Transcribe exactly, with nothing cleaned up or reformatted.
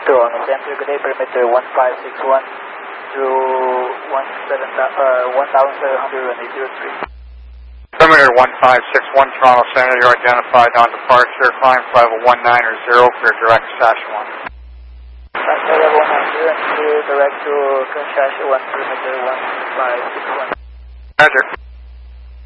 on the center, good day, perimeter one five six one through one seven, uh, one thousand seven hundred eighty three. Perimeter one five six one, Toronto Center, you're identified on departure, climb flight level one nine or zero for your direct station one. Climb flight level one nine zero and clear direct to Kinshasa one, perimeter one five six one. Roger.